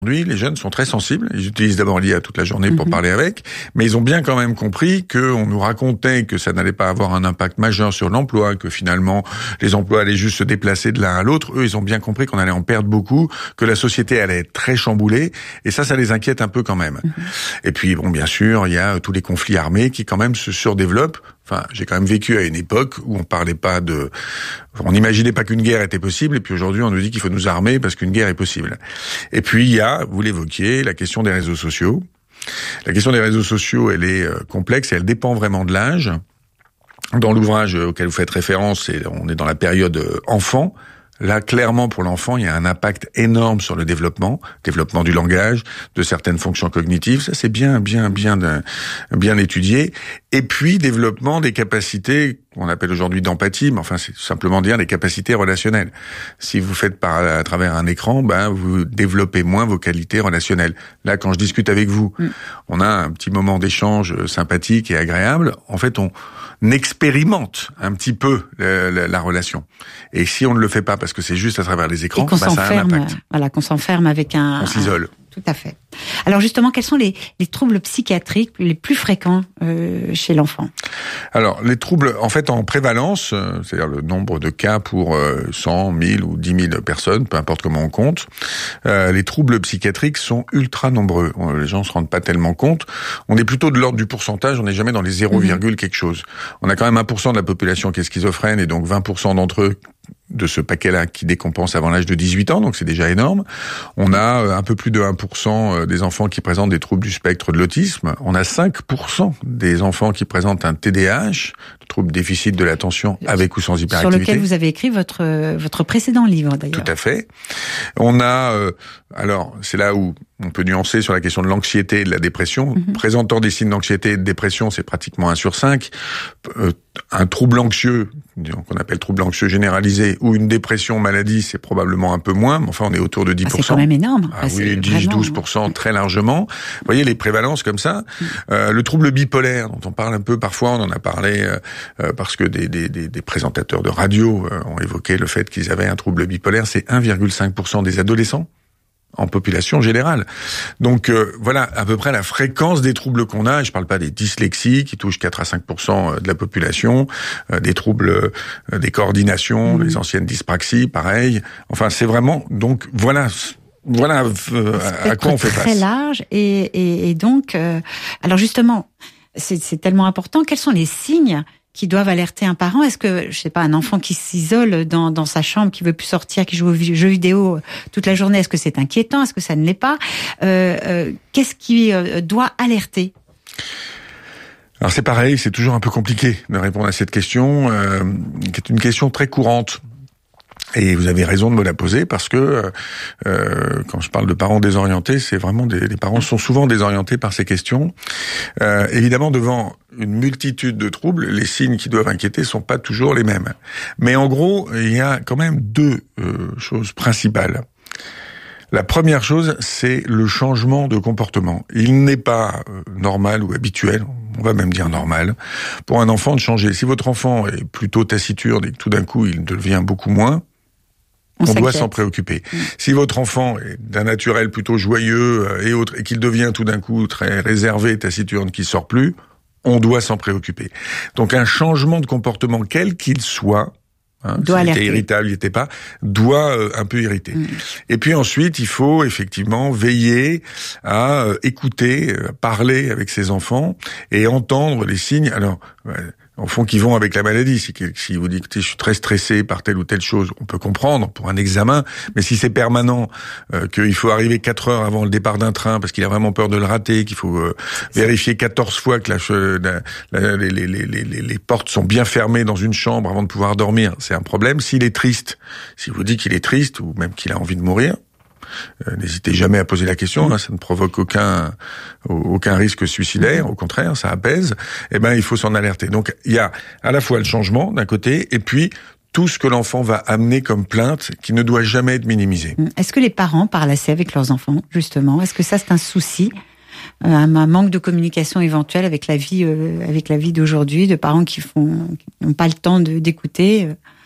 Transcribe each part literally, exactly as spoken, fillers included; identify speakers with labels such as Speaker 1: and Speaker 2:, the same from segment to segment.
Speaker 1: Aujourd'hui, les jeunes sont très sensibles. Ils utilisent d'abord l'I A toute la journée pour mmh. parler avec, mais ils ont bien quand même compris qu'on nous racontait que ça n'allait pas avoir un impact majeur sur l'emploi, que finalement les emplois allaient juste se déplacer de l'un à l'autre. Eux, ils ont bien compris qu'on allait en perdre beaucoup, que la société allait être très chamboulée, et ça, ça les inquiète un peu quand même. Mmh. Et puis, bon, bien sûr, il y a tous les conflits armés qui quand même se surdéveloppent. Enfin, j'ai quand même vécu à une époque où on parlait pas de, on n'imaginait pas qu'une guerre était possible, et puis aujourd'hui on nous dit qu'il faut nous armer parce qu'une guerre est possible. Et puis il y a, vous l'évoquiez, la question des réseaux sociaux. La question des réseaux sociaux, elle est complexe et elle dépend vraiment de l'âge. Dans l'ouvrage auquel vous faites référence, on est dans la période enfant. Là, clairement, pour l'enfant, il y a un impact énorme sur le développement, développement du langage, de certaines fonctions cognitives. Ça, c'est bien, bien, bien, bien étudié. Et puis, développement des capacités qu'on appelle aujourd'hui d'empathie, mais enfin, c'est simplement dire des capacités relationnelles. Si vous faites par à travers un écran, ben, vous développez moins vos qualités relationnelles. Là, quand je discute avec vous, mm. on a un petit moment d'échange sympathique et agréable. En fait, on expérimente un petit peu la, la, la relation. Et si on ne le fait pas parce que c'est juste à travers les écrans,
Speaker 2: bah,
Speaker 1: ça a un impact.
Speaker 2: Voilà, qu'on s'enferme avec un...
Speaker 1: On s'isole.
Speaker 2: Un... Tout à fait. Alors justement, quels sont les, les troubles psychiatriques les plus fréquents euh, chez l'enfant ?
Speaker 1: Alors, les troubles, en fait, en prévalence, euh, c'est-à-dire le nombre de cas pour euh, cent, mille ou dix mille personnes, peu importe comment on compte, euh, les troubles psychiatriques sont ultra nombreux. Les gens se rendent pas tellement compte. On est plutôt de l'ordre du pourcentage, on n'est jamais dans les zéro, mmh. quelque chose. On a quand même un pour cent de la population qui est schizophrène et donc vingt pour cent d'entre eux de ce paquet-là qui décompense avant l'âge de dix-huit ans, donc c'est déjà énorme. On a un peu plus de un pour cent des enfants qui présentent des troubles du spectre de l'autisme. On a cinq pour cent des enfants qui présentent un T D A H, trouble déficit de l'attention avec ou sans hyperactivité.
Speaker 2: Sur lequel vous avez écrit votre votre précédent livre, d'ailleurs.
Speaker 1: Tout à fait. On a, euh, alors, c'est là où on peut nuancer sur la question de l'anxiété et de la dépression. Mm-hmm. Présentant des signes d'anxiété et de dépression, c'est pratiquement un sur cinq. Euh, un trouble anxieux, qu'on appelle trouble anxieux généralisé, ou une dépression maladie, c'est probablement un peu moins, mais enfin on est autour de dix pour cent.
Speaker 2: Ah, c'est quand même énorme.
Speaker 1: Ah, ah, oui, dix à douze pour cent vraiment... très largement. Vous voyez les prévalences comme ça. Mm. Euh, le trouble bipolaire, dont on parle un peu parfois, on en a parlé euh, parce que des, des, des, des présentateurs de radio euh, ont évoqué le fait qu'ils avaient un trouble bipolaire, c'est un virgule cinq pour cent des adolescents en population générale. Donc euh, voilà à peu près la fréquence des troubles qu'on a. Je parle pas des dyslexies qui touchent quatre à cinq pour cent de la population, euh, des troubles euh, des coordinations, mmh. les anciennes dyspraxies, pareil. Enfin, c'est vraiment donc voilà. Voilà euh, à quoi on fait face.
Speaker 2: Très large et, et, et donc euh, alors justement c'est, c'est tellement important. Quels sont les signes qui doivent alerter un parent? Est-ce que, je sais pas, un enfant qui s'isole dans, dans sa chambre, qui veut plus sortir, qui joue aux jeux vidéo toute la journée, est-ce que c'est inquiétant? Est-ce que ça ne l'est pas? euh, euh, Qu'est-ce qui euh, doit alerter?
Speaker 1: Alors c'est pareil, c'est toujours un peu compliqué de répondre à cette question, euh, qui est une question très courante. Et vous avez raison de me la poser parce que euh, quand je parle de parents désorientés, c'est vraiment des les parents sont souvent désorientés par ces questions. Euh, évidemment, devant une multitude de troubles, les signes qui doivent inquiéter sont pas toujours les mêmes. Mais en gros, il y a quand même deux euh, choses principales. La première chose, c'est le changement de comportement. Il n'est pas euh, normal ou habituel, on va même dire normal, pour un enfant de changer. Si votre enfant est plutôt taciturne et que tout d'un coup il devient beaucoup moins, on, on doit s'en préoccuper. Mmh. Si votre enfant est d'un naturel plutôt joyeux et autres, et qu'il devient tout d'un coup très réservé, taciturne, qui sort plus, on doit s'en préoccuper. Donc un changement de comportement, quel qu'il soit, hein, s'il était irritable, il n'était pas, doit euh, un peu irriter. Mmh. Et puis ensuite, il faut effectivement veiller à euh, écouter, euh, parler avec ses enfants et entendre les signes. Alors, euh, au fond, qui vont avec la maladie. Si, si vous dites que je suis très stressé par telle ou telle chose, on peut comprendre pour un examen. Mais si c'est permanent, euh, qu'il faut arriver quatre heures avant le départ d'un train parce qu'il a vraiment peur de le rater, qu'il faut euh, vérifier quatorze fois que la, la, les, les, les, les, les portes sont bien fermées dans une chambre avant de pouvoir dormir, c'est un problème. S'il est triste, si vous dites qu'il est triste ou même qu'il a envie de mourir, Euh, n'hésitez jamais à poser la question, hein, ça ne provoque aucun aucun risque suicidaire, au contraire, ça apaise. Eh ben, il faut s'en alerter. Donc, il y a à la fois le changement d'un côté, et puis tout ce que l'enfant va amener comme plainte, qui ne doit jamais être minimisé.
Speaker 2: Est-ce que les parents parlent assez avec leurs enfants, justement? Est-ce que ça, c'est un souci? Un manque de communication éventuelle avec la vie, euh, avec la vie d'aujourd'hui, de parents qui font, qui n'ont pas le temps de, d'écouter.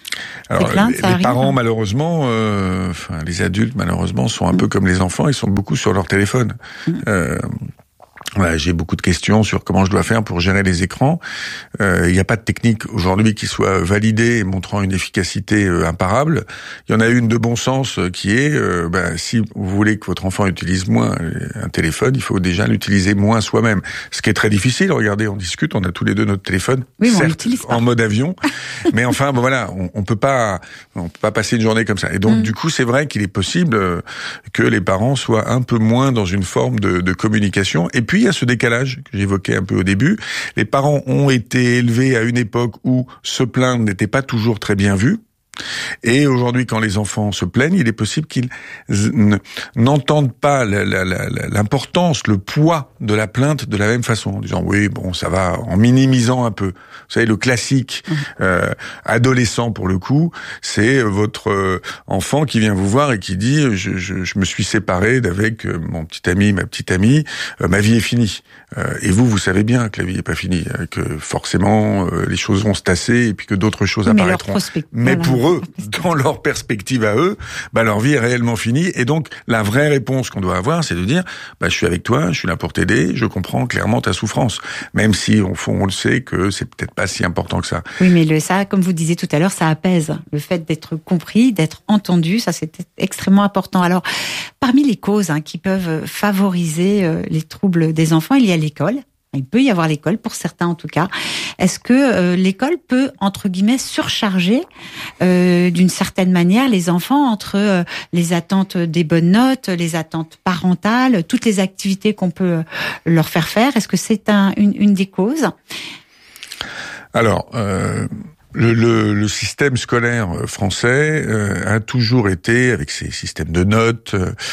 Speaker 1: Alors,
Speaker 2: plaintes,
Speaker 1: les, les parents, malheureusement, euh, enfin, les adultes, malheureusement, sont un mmh. peu comme les enfants, ils sont beaucoup sur leur téléphone. Mmh. Euh, Voilà, j'ai beaucoup de questions sur comment je dois faire pour gérer les écrans. Euh, il n'y a pas de technique aujourd'hui qui soit validée et montrant une efficacité euh, imparable. Il y en a une de bon sens euh, qui est, euh, ben, si vous voulez que votre enfant utilise moins un téléphone, il faut déjà l'utiliser moins soi-même. Ce qui est très difficile. Regardez, on discute, on a tous les deux notre téléphone,
Speaker 2: oui,
Speaker 1: certes en mode avion, mais enfin, bon, voilà, on, on peut pas, on peut pas passer une journée comme ça. Et donc, mm. du coup, c'est vrai qu'il est possible euh, que les parents soient un peu moins dans une forme de, de communication. Et puis, il y a ce décalage que j'évoquais un peu au début. Les parents ont été élevés à une époque où se plaindre n'était pas toujours très bien vu. Et aujourd'hui, quand les enfants se plaignent, il est possible qu'ils n'entendent pas l'importance, le poids de la plainte de la même façon, en disant oui, bon, ça va, en minimisant un peu. Vous savez, le classique euh, adolescent pour le coup, c'est votre euh, enfant qui vient vous voir et qui dit je, je, je me suis séparé d'avec euh, mon petit ami, ma petite amie, euh, ma vie est finie. Euh, et vous, vous savez bien que la vie n'est pas finie, que forcément euh, les choses vont se tasser et puis que d'autres choses oui, apparaîtront. Mais voilà. Pour eux, dans leur perspective à eux, bah leur vie est réellement finie. Et donc la vraie réponse qu'on doit avoir, c'est de dire bah je suis avec toi, je suis là pour t'aider, je comprends clairement ta souffrance, même si au fond on le sait que c'est peut-être pas si important que ça.
Speaker 2: Oui, mais le ça, comme vous disiez tout à l'heure, ça apaise. Le fait d'être compris, d'être entendu, ça c'est extrêmement important. Alors parmi les causes hein, qui peuvent favoriser euh, les troubles des enfants, il y a l'école. Il peut y avoir l'école, pour certains en tout cas. Est-ce que euh, l'école peut, entre guillemets, surcharger euh, d'une certaine manière les enfants entre euh, les attentes des bonnes notes, les attentes parentales, toutes les activités qu'on peut leur faire faire? Est-ce que c'est un, une, une des causes?
Speaker 1: Alors... Euh... Le, le, le système scolaire français euh, a toujours été, avec ses systèmes de notes,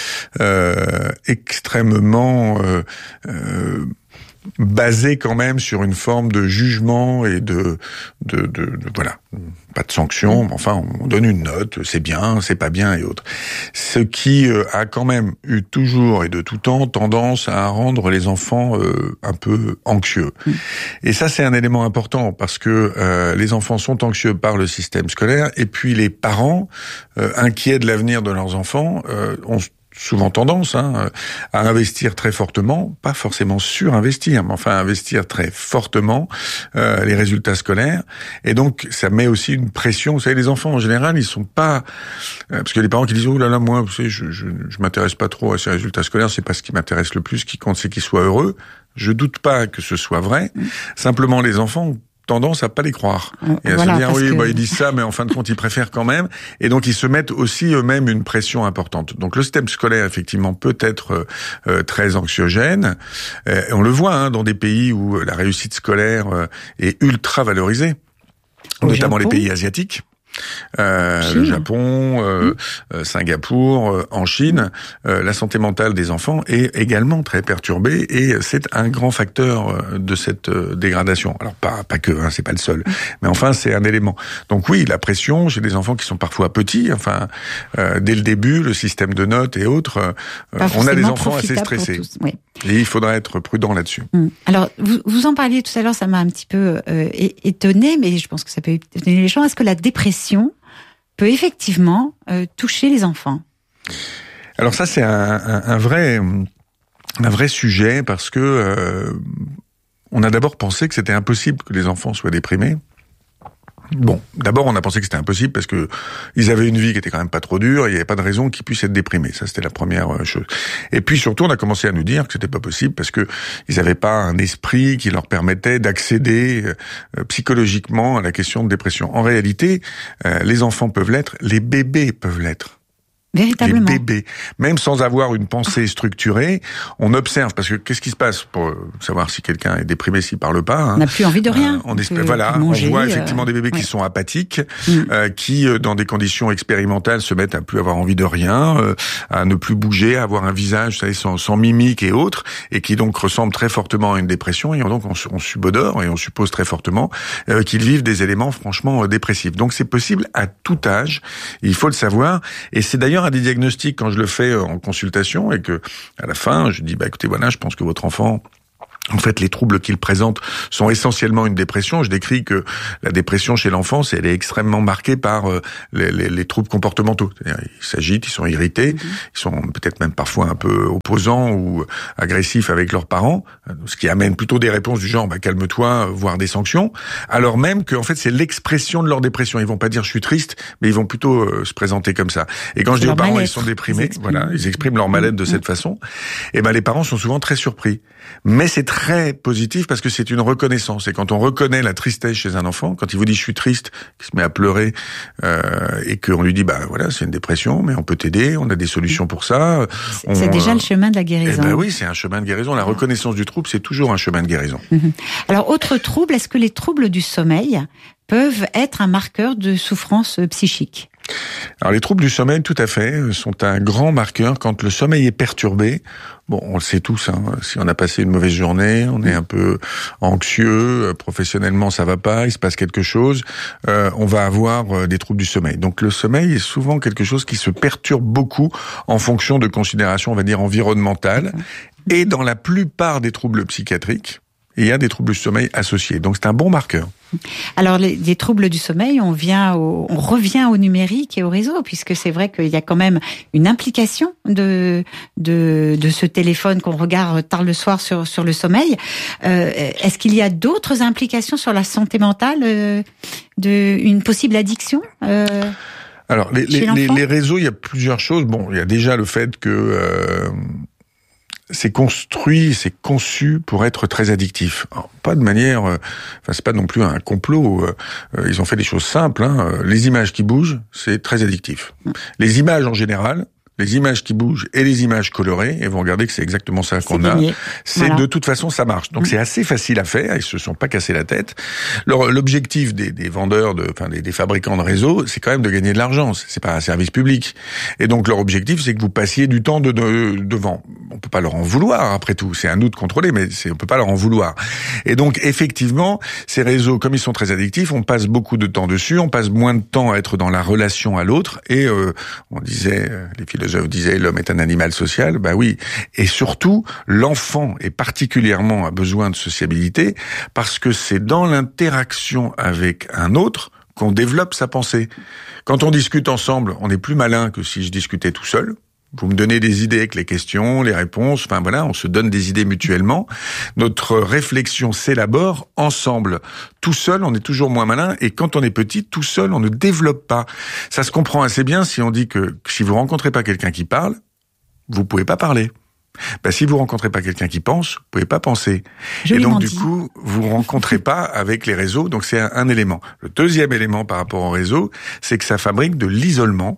Speaker 1: euh, extrêmement euh, euh, basé quand même sur une forme de jugement et de, de, de, de voilà, pas de sanction, mais enfin on donne une note, c'est bien, c'est pas bien et autres. Ce qui euh, a quand même eu toujours et de tout temps tendance à rendre les enfants euh, un peu anxieux. Mmh. Et ça c'est un élément important parce que euh, les enfants sont anxieux par le système scolaire et puis les parents euh, inquiets de l'avenir de leurs enfants euh, ont souvent tendance hein, à investir très fortement, pas forcément surinvestir, mais enfin investir très fortement euh, les résultats scolaires. Et donc, ça met aussi une pression. Vous savez, les enfants, en général, ils sont pas... Euh, parce que les parents qui disent « Oh là là, moi, vous savez, je, je, je m'intéresse pas trop à ces résultats scolaires, c'est pas ce qui m'intéresse le plus, ce qui compte, c'est qu'ils soient heureux. » Je doute pas que ce soit vrai. Mmh. Simplement, les enfants tendance à pas les croire et à voilà, se dire oui que... bah ils disent ça mais en fin de compte ils préfèrent quand même et donc ils se mettent aussi eux-mêmes une pression importante. Donc le système scolaire effectivement peut être euh, très anxiogène. Euh, on le voit hein, dans des pays où la réussite scolaire euh, est ultra valorisée, Au notamment Japon. Les pays asiatiques. Euh, le Japon, euh, mmh. Singapour, euh, en Chine, euh, la santé mentale des enfants est également très perturbée et c'est un grand facteur de cette euh, dégradation. Alors pas pas que, hein, c'est pas le seul, mmh. mais enfin c'est un élément. Donc oui, la pression chez des enfants qui sont parfois petits, enfin euh, dès le début, le système de notes et autres, euh, on a des enfants assez stressés. Tous, oui. Et il faudra être prudent là-dessus.
Speaker 2: Mmh. Alors vous vous en parliez tout à l'heure, ça m'a un petit peu euh, étonné, mais je pense que ça peut étonner les gens. Est-ce que la dépression peut effectivement euh, toucher les enfants?
Speaker 1: Alors ça, c'est un, un, un vrai, un vrai sujet parce que euh, on a d'abord pensé que c'était impossible que les enfants soient déprimés. Bon, d'abord on a pensé que c'était impossible parce que ils avaient une vie qui était quand même pas trop dure, et il n'y avait pas de raison qu'ils puissent être déprimés. Ça c'était la première chose. Et puis surtout on a commencé à nous dire que c'était pas possible parce que ils n'avaient pas un esprit qui leur permettait d'accéder euh, psychologiquement à la question de dépression. En réalité, euh, les enfants peuvent l'être, les bébés peuvent l'être.
Speaker 2: Véritablement.
Speaker 1: Les bébés, même sans avoir une pensée structurée, on observe, parce que qu'est-ce qui se passe pour savoir si quelqu'un est déprimé s'il parle pas hein,
Speaker 2: on n'a plus envie de rien.
Speaker 1: Euh, on espère, voilà, manger, on voit effectivement euh, des bébés ouais. qui sont apathiques, mm. euh, qui dans des conditions expérimentales se mettent à plus avoir envie de rien, euh, à ne plus bouger, à avoir un visage, vous savez, sans, sans mimique et autres, et qui donc ressemblent très fortement à une dépression. Et donc on, on subodore et on suppose très fortement euh, qu'ils vivent des éléments franchement euh, dépressifs. Donc c'est possible à tout âge, il faut le savoir, et c'est d'ailleurs à des diagnostics quand je le fais en consultation et que à la fin je dis bah écoutez voilà je pense que votre enfant En fait, les troubles qu'il présente sont essentiellement une dépression. Je décris que la dépression chez l'enfant, c'est, elle est extrêmement marquée par euh, les, les, les troubles comportementaux. C'est-à-dire, ils s'agitent, ils sont irrités, mmh. ils sont peut-être même parfois un peu opposants ou agressifs avec leurs parents, ce qui amène plutôt des réponses du genre bah, « calme-toi », voire des sanctions, alors même que en fait, c'est l'expression de leur dépression. Ils vont pas dire « je suis triste », mais ils vont plutôt euh, se présenter comme ça. Et quand c'est je dis aux parents « ils sont déprimés ils », voilà, ils expriment leur mal-être de mmh. cette façon, et ben les parents sont souvent très surpris. Mais c'est très positif parce que c'est une reconnaissance. Et quand on reconnaît la tristesse chez un enfant, quand il vous dit je suis triste, qu'il se met à pleurer euh, et qu'on lui dit bah voilà c'est une dépression, mais on peut t'aider, on a des solutions pour ça.
Speaker 2: C'est, c'est déjà le chemin de la guérison.
Speaker 1: Eh ben oui, c'est un chemin de guérison. La ah. reconnaissance du trouble, c'est toujours un chemin de guérison.
Speaker 2: Mmh. Alors autre trouble, est-ce que les troubles du sommeil peuvent être un marqueur de souffrance psychique ?
Speaker 1: Alors les troubles du sommeil, tout à fait, sont un grand marqueur. Quand le sommeil est perturbé, bon, on le sait tous, hein, si on a passé une mauvaise journée, on est un peu anxieux, professionnellement ça va pas, il se passe quelque chose, euh, on va avoir des troubles du sommeil. Donc le sommeil est souvent quelque chose qui se perturbe beaucoup en fonction de considérations, on va dire, environnementales. Et dans la plupart des troubles psychiatriques, il y a des troubles du sommeil associés. Donc c'est un bon marqueur.
Speaker 2: Alors les, les troubles du sommeil, on vient, au, on revient au numérique et au réseau, puisque c'est vrai qu'il y a quand même une implication de de, de ce téléphone qu'on regarde tard le soir sur sur le sommeil. Euh, est-ce qu'il y a d'autres implications sur la santé mentale euh, de une possible addiction euh,
Speaker 1: Alors les, les, les, les réseaux, il y a plusieurs choses. Bon, il y a déjà le fait que euh, c'est construit, c'est conçu pour être très addictif. Alors, pas de manière, euh, enfin c'est pas non plus un complot. Euh, ils ont fait des choses simples. Hein. Les images qui bougent, c'est très addictif. Les images en général, les images qui bougent et les images colorées, et vous regardez que c'est exactement ça qu'on a. C'est voilà. De toute façon, ça marche. Donc mmh. c'est assez facile à faire. Ils se sont pas cassés la tête. Leur, l'objectif des, des vendeurs, de, enfin des, des fabricants de réseaux, c'est quand même de gagner de l'argent. C'est pas un service public. Et donc leur objectif, c'est que vous passiez du temps de, de, devant. On peut pas leur en vouloir. Après tout, c'est à nous de contrôler, mais c'est, on peut pas leur en vouloir. Et donc effectivement, ces réseaux, comme ils sont très addictifs, on passe beaucoup de temps dessus. On passe moins de temps à être dans la relation à l'autre. Et euh, on disait, les philosophes je disais, l'homme est un animal social, bah oui. Et surtout, l'enfant est particulièrement a besoin de sociabilité parce que c'est dans l'interaction avec un autre qu'on développe sa pensée. Quand on discute ensemble, on est plus malin que si je discutais tout seul. Vous me donnez des idées avec les questions, les réponses, enfin voilà, on se donne des idées mutuellement. Notre réflexion s'élabore ensemble. Tout seul, on est toujours moins malin, et quand on est petit, tout seul, on ne développe pas. Ça se comprend assez bien si on dit que si vous rencontrez pas quelqu'un qui parle, vous pouvez pas parler. Ben, si vous rencontrez pas quelqu'un qui pense, vous pouvez pas penser. Et donc, du dit. coup, vous rencontrez pas avec les réseaux, donc c'est un, un élément. Le deuxième élément par rapport au réseau, c'est que ça fabrique de l'isolement.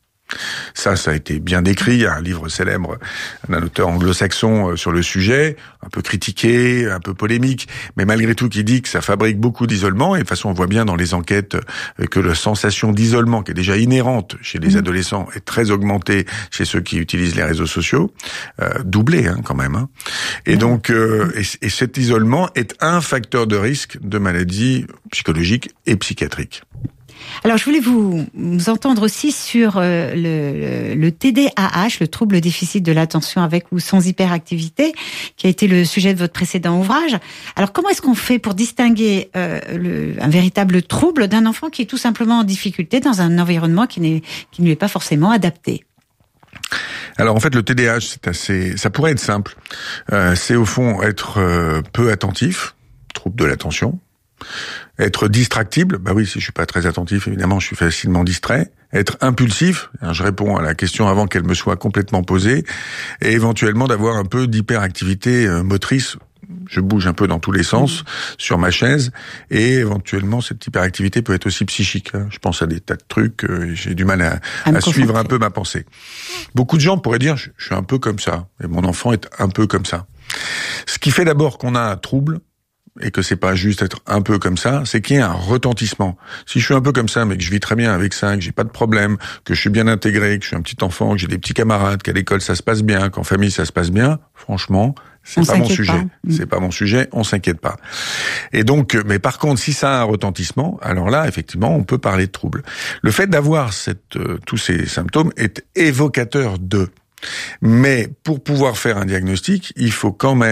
Speaker 1: Ça, ça a été bien décrit. Il y a un livre célèbre d'un auteur anglo-saxon sur le sujet, un peu critiqué, un peu polémique, mais malgré tout qui dit que ça fabrique beaucoup d'isolement. Et de toute façon, on voit bien dans les enquêtes que la sensation d'isolement, qui est déjà inhérente chez les mmh. adolescents, est très augmentée chez ceux qui utilisent les réseaux sociaux, euh, doublée hein, quand même. Hein. Et mmh. donc, euh, et, et cet isolement est un facteur de risque de maladies psychologiques et psychiatriques.
Speaker 2: Alors, je voulais vous, vous entendre aussi sur euh, le, le T D A H, le trouble déficit de l'attention avec ou sans hyperactivité, qui a été le sujet de votre précédent ouvrage. Alors, comment est-ce qu'on fait pour distinguer euh, le, un véritable trouble d'un enfant qui est tout simplement en difficulté dans un environnement qui n'est qui ne lui est pas forcément adapté ?
Speaker 1: Alors en fait le T D A H c'est assez, ça pourrait être simple. Euh, c'est au fond être euh, peu attentif, trouble de l'attention. Être distractible, bah oui, si je suis pas très attentif, évidemment, je suis facilement distrait. Être impulsif, je réponds à la question avant qu'elle me soit complètement posée, et éventuellement d'avoir un peu d'hyperactivité motrice. Je bouge un peu dans tous les sens mmh. sur ma chaise, et éventuellement cette hyperactivité peut être aussi psychique. Je pense à des tas de trucs, j'ai du mal à, à, à suivre un peu ma pensée. Beaucoup de gens pourraient dire, je, je suis un peu comme ça, et mon enfant est un peu comme ça. Ce qui fait d'abord qu'on a un trouble, et que c'est pas juste être un peu comme ça, c'est qu'il y a un retentissement. Si je suis un peu comme ça, mais que je vis très bien avec ça, que j'ai pas de problème, que je suis bien intégré, que je suis un petit enfant, que j'ai des petits camarades, qu'à l'école ça se passe bien, qu'en famille ça se passe bien, franchement, c'est on pas mon sujet. Pas. C'est pas mon sujet, on s'inquiète pas. Et donc, mais par contre, si ça a un retentissement, alors là, effectivement, on peut parler de trouble. Le fait d'avoir cette, euh, tous ces symptômes est évocateur de. Mais pour pouvoir faire un diagnostic, il faut quand même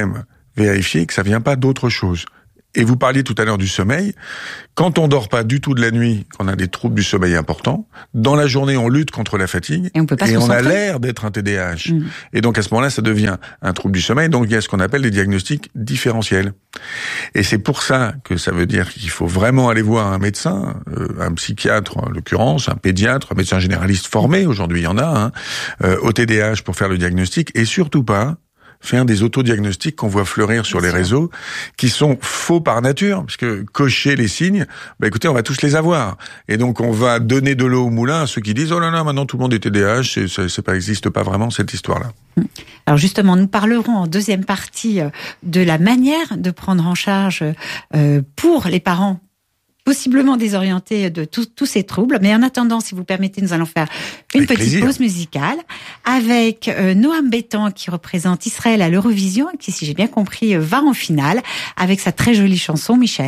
Speaker 1: vérifier que ça vient pas d'autre chose. Et vous parliez tout à l'heure du sommeil. Quand on dort pas du tout de la nuit, qu'on a des troubles du sommeil importants, dans la journée, on lutte contre la fatigue.
Speaker 2: Et on peut pas se
Speaker 1: et on
Speaker 2: concentrer.
Speaker 1: a l'air d'être un T D A H.
Speaker 2: Mmh.
Speaker 1: Et donc, à ce moment-là, ça devient un trouble du sommeil. Donc, il y a ce qu'on appelle des diagnostics différentiels. Et c'est pour ça que ça veut dire qu'il faut vraiment aller voir un médecin, euh, un psychiatre en l'occurrence, un pédiatre, un médecin généraliste formé, aujourd'hui il y en a, hein, euh, au T D A H pour faire le diagnostic. Et surtout pas faire des autodiagnostics qu'on voit fleurir sur les réseaux, qui sont faux par nature, parce que cocher les signes, bah écoutez, on va tous les avoir. Et donc on va donner de l'eau au moulin à ceux qui disent « Oh là là, maintenant tout le monde est T D A H, c'est, c'est, c'est pas, existe pas vraiment cette histoire-là. »
Speaker 2: Alors justement, nous parlerons en deuxième partie de la manière de prendre en charge euh, pour les parents possiblement désorientés de tous ces troubles. Mais en attendant, si vous permettez, nous allons faire une
Speaker 1: Avec
Speaker 2: petite
Speaker 1: plaisir.
Speaker 2: pause musicale avec euh, Noam Bétan qui représente Israël à l'Eurovision et qui, si j'ai bien compris, va en finale avec sa très jolie chanson « Michel ».